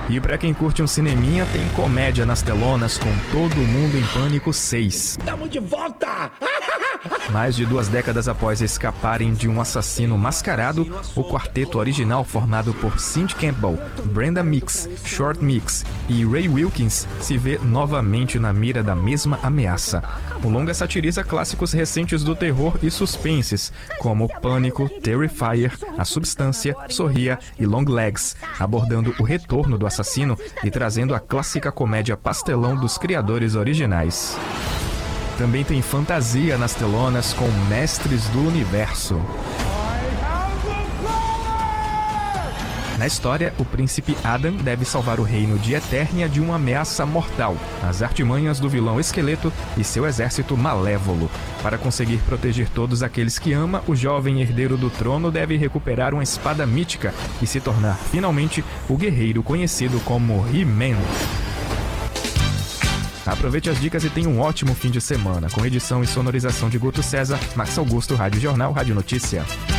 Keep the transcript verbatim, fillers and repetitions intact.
E pra quem curte um cineminha, tem comédia nas telonas com Todo Mundo em Pânico seis. Tamo de volta! Mais de duas décadas após escaparem de um assassino mascarado, o quarteto original formado por Cindy Campbell, Brenda Mix, Short Mix e Ray Wilkins se vê novamente na mira da mesma ameaça. O longa satiriza clássicos recentes do terror e suspenses, como Pânico, Terrifier, A Substância, Sorria e Long Legs, abordando o retorno do assassino e trazendo a clássica comédia pastelão dos criadores originais. Também tem fantasia nas telonas com Mestres do Universo. Na história, o príncipe Adam deve salvar o reino de Eternia de uma ameaça mortal, as artimanhas do vilão Esqueleto e seu exército malévolo. Para conseguir proteger todos aqueles que ama, o jovem herdeiro do trono deve recuperar uma espada mítica e se tornar finalmente o guerreiro conhecido como He-Man. Aproveite as dicas e tenha um ótimo fim de semana, com edição e sonorização de Guto César, Max Augusto, Rádio Jornal, Rádio Notícia.